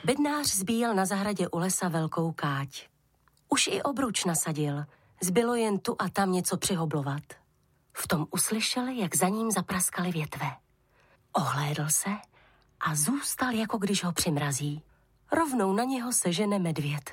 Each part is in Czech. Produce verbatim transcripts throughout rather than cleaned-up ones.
Bednář zbíjel na zahradě u lesa velkou káť. Už i obruč nasadil, zbylo jen tu a tam něco přihoblovat. V tom uslyšel, jak za ním zapraskaly větve. Ohlédl se a zůstal, jako když ho přimrazí. Rovnou na něho sežene medvěd.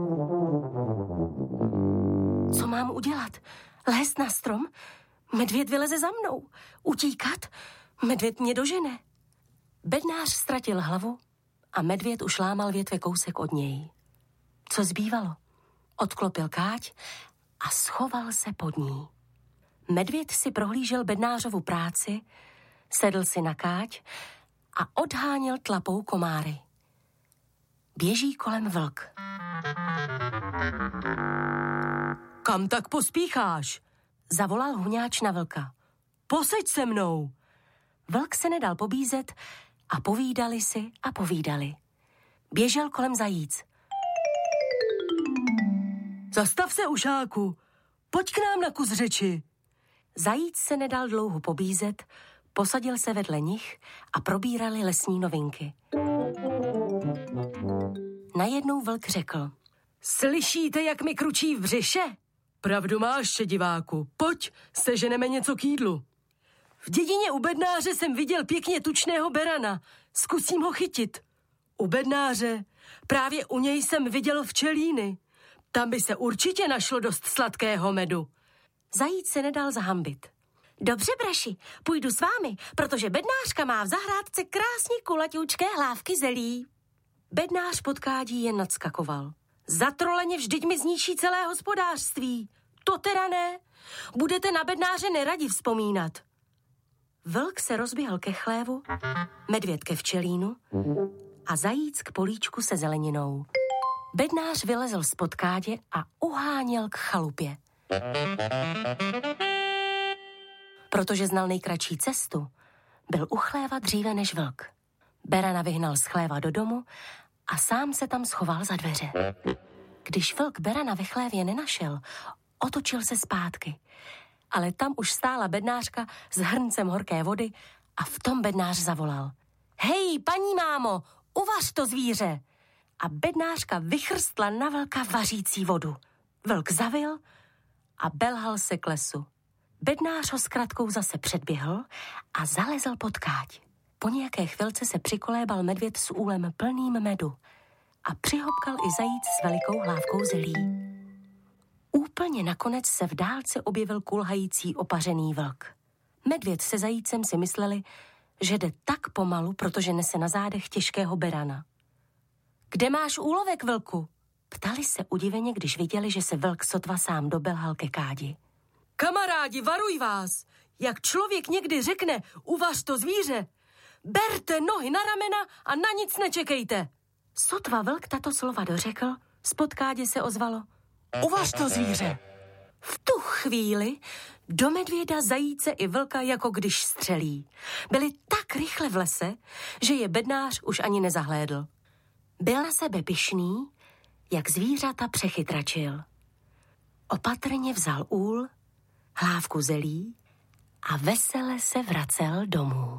Co mám udělat? Lézt na strom? Medvěd vyleze za mnou. Utíkat? Medvěd mě dožene. Bednář ztratil hlavu a medvěd už lámal větve kousek od něj. Co zbývalo? Odklopil káť a schoval se pod ní. Medvěd si prohlížel bednářovu práci, sedl si na káť a odháněl tlapou komáry. Běží kolem vlk. Kam tak pospícháš? Zavolal huňáč na vlka. Poseď se mnou. Vlk se nedal pobízet a povídali si a povídali. Běžel kolem zajíc. Zastav se, ušáku, pojď k nám na kus řeči. Zajíc se nedal dlouho pobízet, posadil se vedle nich a probírali lesní novinky. Najednou vlk řekl. Slyšíte, jak mi kručí v břiše? Pravdu máš, šediváku, pojď, seženeme něco k jídlu. V dědině u bednáře jsem viděl pěkně tučného berana, zkusím ho chytit. U bednáře, právě u něj jsem viděl včelíny. Tam by se určitě našlo dost sladkého medu. Zajíc se nedal zahambit. Dobře, braši, půjdu s vámi, protože bednářka má v zahrádce krásně kulaťoučké hlávky zelí. Bednář pod kádí jen nadskakoval. Zatroleně vždyť mi zničí celé hospodářství. To teda ne. Budete na bednáře neradi vzpomínat. Vlk se rozběhl ke chlévu, medvěd ke včelínu a zajíc k políčku se zeleninou. Bednář vylezl z kádě a uháněl k chalupě. Protože znal nejkratší cestu, byl u chléva dříve než vlk. Berana vyhnal z chléva do domu a sám se tam schoval za dveře. Když vlk berana ve chlévě nenašel, otočil se zpátky. Ale tam už stála bednářka s hrncem horké vody a v tom bednář zavolal. Hej, paní mámo, uvař to zvíře! A bednářka vychrstla na vlka vařící vodu. Vlk zavil a belhal se k lesu. Bednář ho s kratkou zase předběhl a zalezl pod káť. Po nějaké chvilce se přikolébal medvěd s úlem plným medu a přihopkal i zajíc s velikou hlávkou zelí. Úplně nakonec se v dálce objevil kulhající opařený vlk. Medvěd se zajícem si mysleli, že jde tak pomalu, protože nese na zádech těžkého berana. Kde máš úlovek, vlku? Ptali se udiveně, když viděli, že se vlk sotva sám dobelhal ke kádi. Kamarádi, varuj vás! Jak člověk někdy řekne, uvař to zvíře, berte nohy na ramena a na nic nečekejte. Sotva vlk tato slova dořekl, spod kádě se ozvalo. Uvař to zvíře! V tu chvíli do medvěda, zajíce i vlka jako když střelí. Byli tak rychle v lese, že je bednář už ani nezahlédl. Byl na sebe pyšný, jak zvířata přechytračil. Opatrně vzal úl, hlávku zelí a vesele se vracel domů.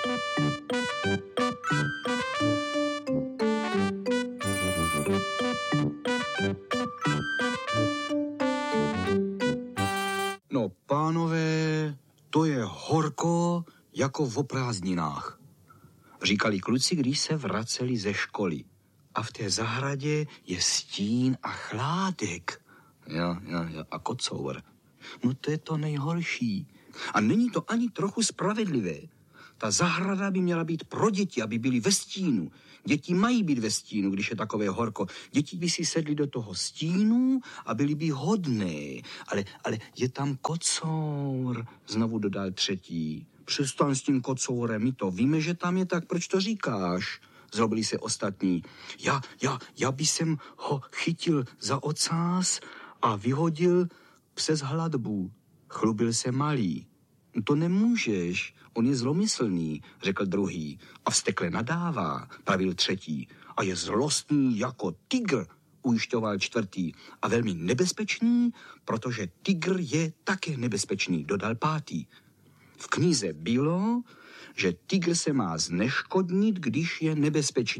No, pánové, to je horko jako v prázdninách. Říkali kluci, když se vraceli ze školy. A v té zahradě je stín a chládek. Jo, jo, jo, a kocour. No to je to nejhorší. A není to ani trochu spravedlivé. Ta zahrada by měla být pro děti, aby byly ve stínu. Děti mají být ve stínu, když je takové horko. Děti by si sedli do toho stínu a byly by hodné. Ale, ale je tam kocour, znovu dodal třetí. Přestaň s tím kocourem, my to víme, že tam je, tak proč to říkáš? Zlobili se ostatní. Já, já, já by jsem ho chytil za ocás a vyhodil přes hladbu. Chlubil se malý. To nemůžeš, on je zlomyslný, řekl druhý. A vztekle nadává, pravil třetí. A je zlostný jako tygr, ujišťoval čtvrtý. A velmi nebezpečný, protože tygr je také nebezpečný, dodal pátý. V knize bylo, že tygr se má zneškodnit, když je nebezpečný.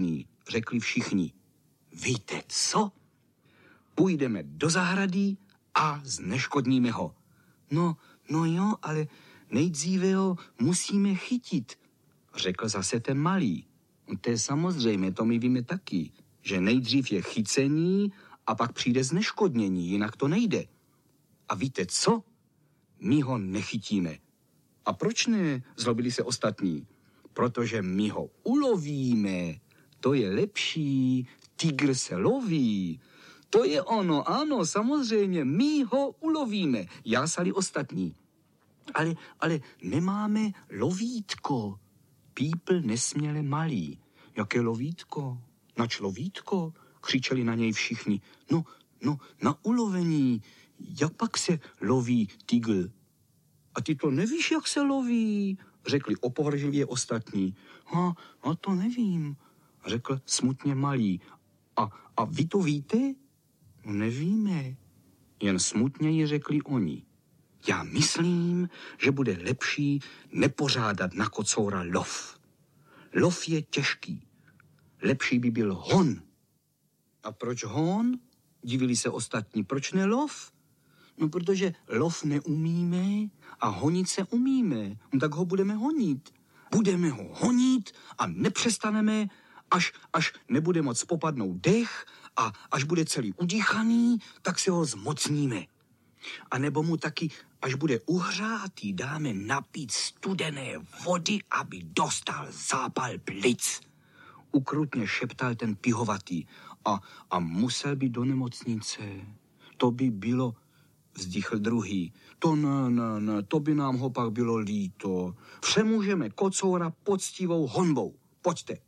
řekli všichni. Víte co? Půjdeme do zahrady a zneškodníme ho. No, no jo, ale nejdříve ho musíme chytit, řekl zase ten malý. To je samozřejmě, to my víme taky, že nejdřív je chycení a pak přijde zneškodnění, jinak to nejde. A víte co? My ho nechytíme. A proč ne? Zlobili se ostatní. Protože my ho ulovíme. To je lepší. Tygr se loví. To je ono, ano, samozřejmě, my ho ulovíme. Jásali ostatní. Ale, ale nemáme lovítko. Pípl nesměle malý. Jaké lovítko? Nač lovítko? Křičeli na něj všichni. No, no, na ulovení. Jak pak se loví tygl? A ty to nevíš, jak se loví? Řekli opovržlivě ostatní. A, a to nevím, řekl smutně malý. A, a vy to víte? No nevíme. Jen smutněji řekli oni. Já myslím, že bude lepší nepořádat na kocoura lov. Lov je těžký. Lepší by byl hon. A proč hon? Divili se ostatní. Proč ne lov? No, protože lov neumíme a honit se umíme. No, tak ho budeme honit. Budeme ho honit a nepřestaneme, až, až nebude moc popadnout dech a až bude celý udýchaný, tak se ho zmocníme. A nebo mu taky, až bude uhřátý, dáme napít studené vody, aby dostal zápal plic. Ukrutně šeptal ten pihovatý a, a musel by do nemocnice. To by bylo, vzdychl druhý. To ne, ne, ne, to by nám ho pak bylo líto. Přemůžeme kocoura poctivou honbou. Pojďte.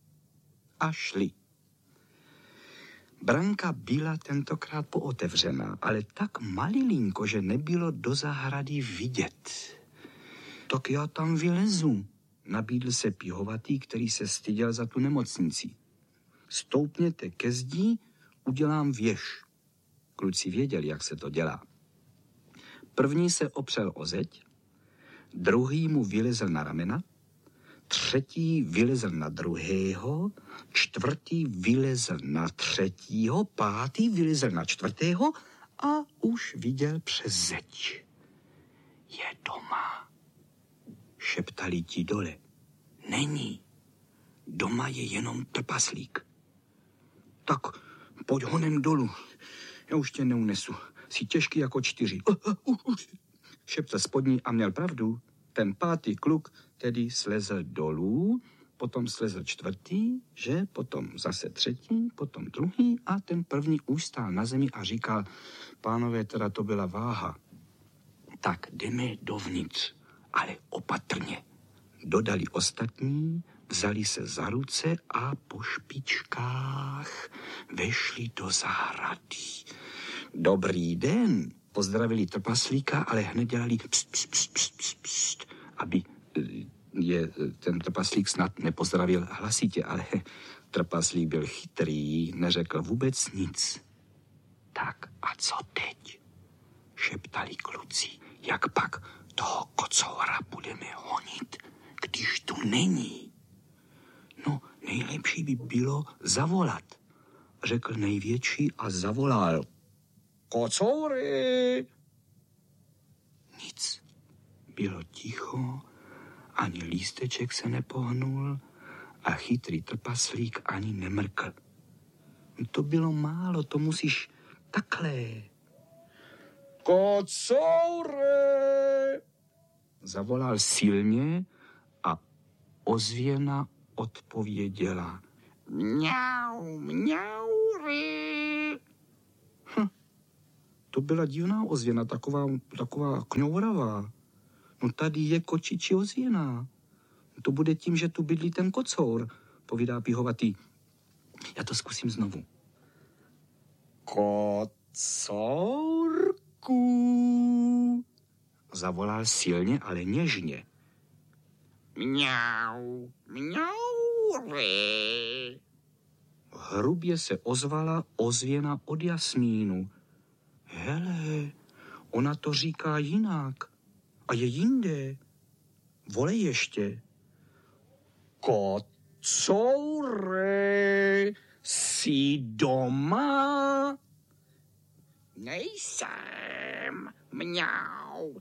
A šli. Branka byla tentokrát pootevřená, ale tak malilinko, že nebylo do zahrady vidět. Tak já tam vylezu, nabídl se pihovatý, který se styděl za tu nemocnici. Stoupněte ke zdi, udělám věž. Kluci věděli, jak se to dělá. První se opřel o zeď, druhý mu vylezl na ramena, třetí vylezl na druhého, čtvrtý vylezl na třetího, pátý vylezl na čtvrtého a už viděl přes zeď. Je doma, šeptali ti dole. Není, doma je jenom trpaslík. Tak pojď honem dolů, já už tě neunesu, jsi těžký jako čtyři. Uh, uh, uh, uh. Šeptal spodní a měl pravdu. Ten pátý kluk tedy slezl dolů, potom slezl čtvrtý, že, potom zase třetí, potom druhý a ten první už stál na zemi a říkal, pánové, teda to byla váha. Tak jdeme dovnitř, ale opatrně. Dodali ostatní, vzali se za ruce a po špičkách vešli do zahrady. Dobrý den, pozdravili trpaslíka, ale hned dělali pst, pst, pst, pst, pst, pst, aby je ten trpaslík snad nepozdravil hlasitě, ale trpaslík byl chytrý, neřekl vůbec nic. Tak a co teď? Šeptali kluci. Jak pak toho kocoura budeme honit, když tu není? No, nejlepší by bylo zavolat, řekl největší a zavolal. Kocoury! Nic. Bylo ticho, ani lísteček se nepohnul a chytrý trpaslík ani nemrkl. To bylo málo, to musíš takhle. Kocoury! Zavolal silně a ozvěna odpověděla. Mňau, mňaury. Hm. To byla divná ozvěna, taková, taková kňouravá. No tady je kočičí ozvěna. To bude tím, že tu bydlí ten kocour, povídá pihovatý. Já to zkusím znovu. Kocourku, zavolal silně, ale něžně. Mňau, mňaury. Hrubě se ozvala ozvěna od Jasmínu. Hele, ona to říká jinak. A je jinde. Volej ještě. Kocoury. Jsi doma? Nejsem. Mňau,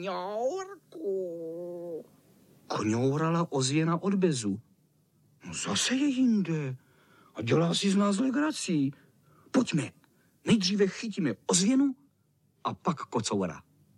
mňourku. Kňourala ozvěna od bezu. No zase je jinde. A dělá si z nás legrací. Pojďme, nejdříve chytíme ozvěnu a pak kocoura.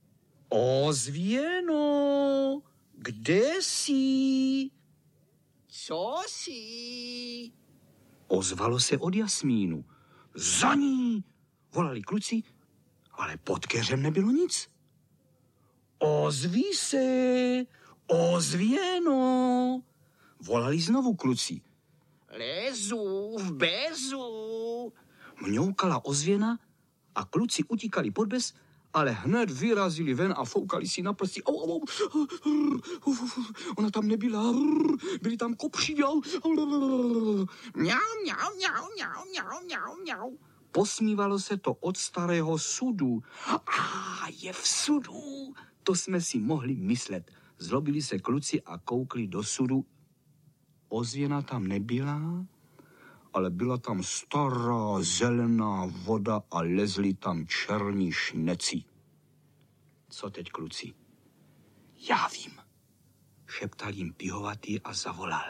Ozvěno, kde jsi? Co jsi? Ozvalo se od Jasmínu. Za ní, volali kluci, ale pod keřem nebylo nic. Ozví se, ozvěno, volali znovu kluci. Lezu v bezu. Mňoukala ozvěna a kluci utíkali pod bez, ale hned vyrazili ven a foukali si na prsty. Au, au, au. Ona tam nebyla, byli tam kopři. Mňau, mňau, mňau, mňau, mňau, mňau, mňau. Posmívalo se to od starého sudu. A je v sudu, to jsme si mohli myslet. Zlobili se kluci a koukli do sudu. Ozvěna tam nebyla, ale byla tam stará zelená voda a lezli tam černí šneci. Co teď, kluci? Já vím, šeptal jim pihovatý a zavolal.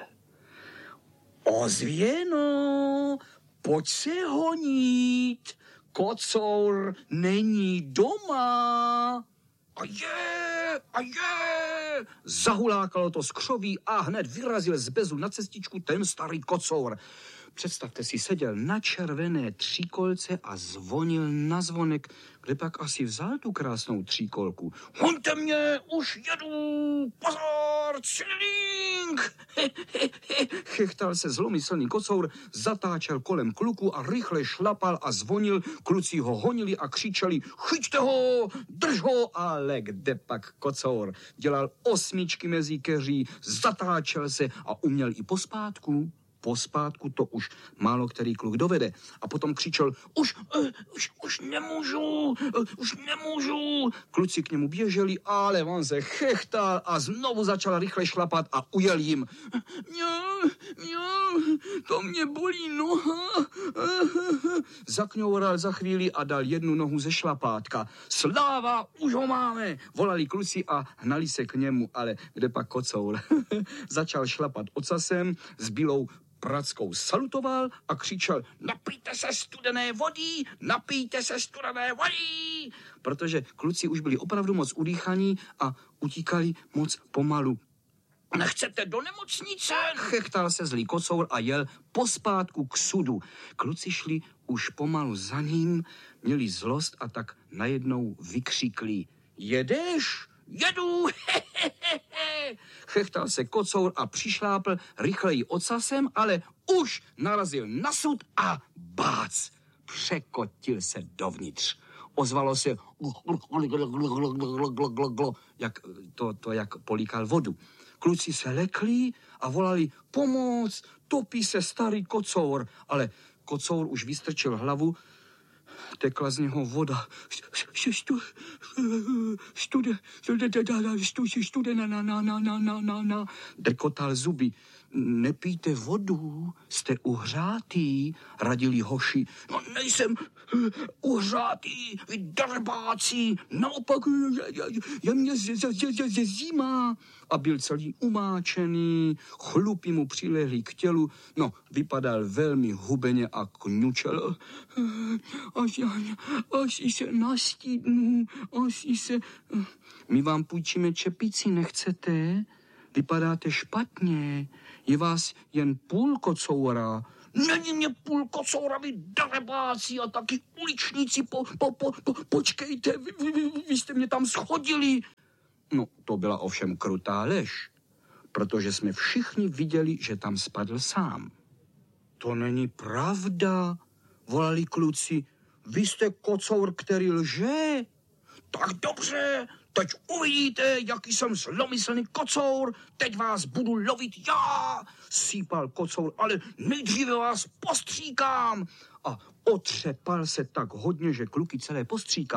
Ozvěno, pojď se honit, kocour není doma. A je, a je, zahulákalo to z křoví a hned vyrazil z bezu na cestičku ten starý kocour. Představte si, seděl na červené tříkolce a zvonil na zvonek, kde pak asi vzal tu krásnou tříkolku. Hoňte mě, už jedu, pozor, čilink! Chechtal se zlomyslný kocour, zatáčel kolem kluku a rychle šlapal a zvonil, kluci ho honili a křičeli, chyťte ho, drž ho, ale kde pak kocour? Dělal osmičky mezi keří, zatáčel se a uměl i pospátku. Pospátku to už málo který kluk dovede. A potom křičel, už, uh, už, už nemůžu, uh, už nemůžu. Kluci k němu běželi, ale on se chechtal a znovu začal rychle šlapat a ujel jim. Mňau, mňau, to mě bolí noha. Zakňoural za chvíli a dal jednu nohu ze šlapátka. Sláva, už ho máme, volali kluci a hnali se k němu, ale kde pak kocour? Začal šlapat ocasem s bílou prackou salutoval a křičel, napijte se studené vody, napijte se studené vody, protože kluci už byli opravdu moc udýchaní a utíkali moc pomalu. Nechcete do nemocnice? Chechtal se zlý kocour a jel pospátku k sudu. Kluci šli už pomalu za ním, měli zlost a tak najednou vykřikli, jedeš? Jedu, hehehehe. Chechtal se kocour a přišlápl rychleji ocasem, ale už narazil na sud a bác, překotil se dovnitř. Ozvalo se jak to, to jak políkal vodu. Kluci se lekli a volali pomoc, topí se starý kocour, ale kocour už vystrčil hlavu, tekla z něho voda. Stude, studená, na, na, na, na, na, na, na. Drkotal zuby. Nepijte vodu, jste uhřátý, radili hoši. No nejsem uhřátý, vy drbáci, naopak je, je mě je zima. A byl celý umáčený, chlupy mu přilehli k tělu, no vypadal velmi hubeně a kňučel. Až, až se nastydnu, až se... My vám půjčíme čepici, nechcete? Vypadáte špatně, je vás jen půl kocoura. Není mě půl kocoura, vy darebáci a taky uličníci, po, po, po, po, počkejte, vy, vy, vy, vy jste mě tam schodili. No, to byla ovšem krutá lež, protože jsme všichni viděli, že tam spadl sám. To není pravda, volali kluci, vy jste kocour, který lže. Tak dobře, teď uvidíte, jaký jsem zlomyslný kocour, teď vás budu lovit já, sípal kocour, ale nejdříve vás postříkám. A otřepal se tak hodně, že kluky celé postříkal.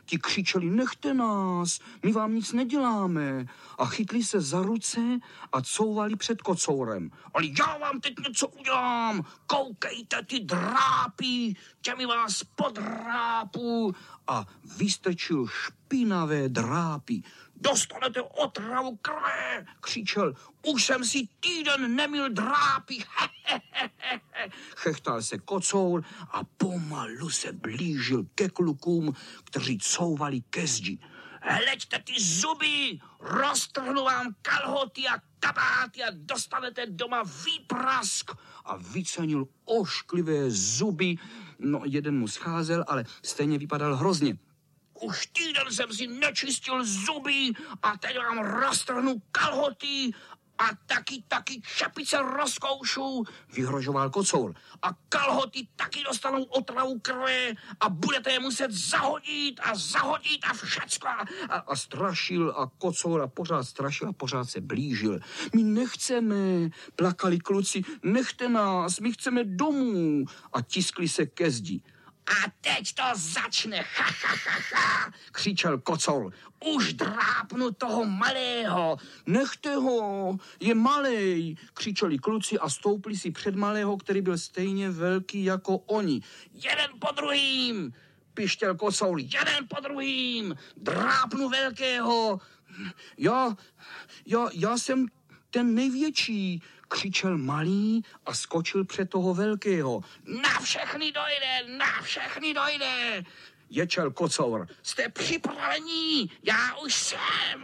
Ti křičeli, nechte nás, my vám nic neděláme. A chytli se za ruce a couvali před kocourem. Ale já vám teď něco udělám, koukejte ty drápy, těmi vás podrápu. A vystrčil špinavé drápy. Dostanete otravu krve, křičel, už jsem si týden nemil drápy. Chechtal se kocour a pomalu se blížil ke klukům, kteří couvali ke zdi. Hleďte ty zuby, roztrhnu vám kalhoty a kabáty a dostanete doma výprask. A vycenil ošklivé zuby. No, jeden mu scházel, ale stejně vypadal hrozně. Už týden jsem si nečistil zuby a teď vám roztrhnu kalhoty a taky, taky čepice rozkoušu, vyhrožoval kocour. A kalhoty taky dostanou otravu krve a budete je muset zahodit a zahodit a všecko. A, a strašil a kocour a pořád strašil a pořád se blížil. My nechceme, plakali kluci, nechte nás, my chceme domů. A tiskli se ke zdi. A teď to začne, ha, ha, ha, ha, křičel kocour. Už drápnu toho malého. Nechte ho, je malej, křičeli kluci a stoupli si před malého, který byl stejně velký jako oni. Jeden po druhým, pištěl kocour, jeden po druhým, drápnu velkého. Já, já, já jsem ten největší, křičel malý a skočil před toho velkého. Na všechny dojde, na všechny dojde, ječel kocour. Jste připravení, já už jsem.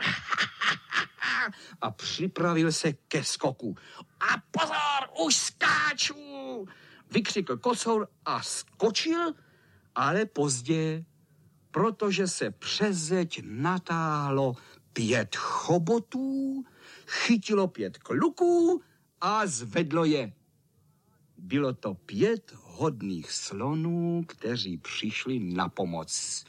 A připravil se ke skoku. A pozor, už skáču, vykřikl kocour a skočil, ale pozdě, protože se přes zeď natáhlo pět chobotů, chytilo pět kluků a zvedlo je. Bylo to pět hodných slonů, kteří přišli na pomoc.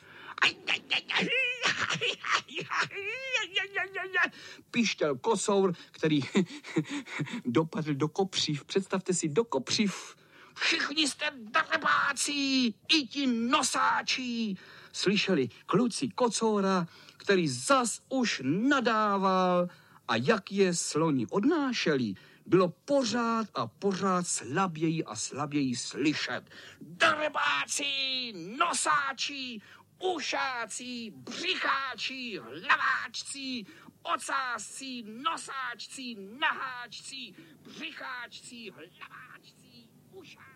Pištěl kocour, který dopadl do kopřiv. Představte si, do kopřiv. Všichni jste drbáci, i ti nosáči. Slyšeli kluci kocoura, který zas už nadával, a jak je sloni odnášeli, bylo pořád a pořád slaběji a slaběji slyšet. Drbáci, nosáči, ušáci, břicháči, hlaváčci, ocásci, nosáčci, naháčci, břicháčci, hlaváčci, ušáci.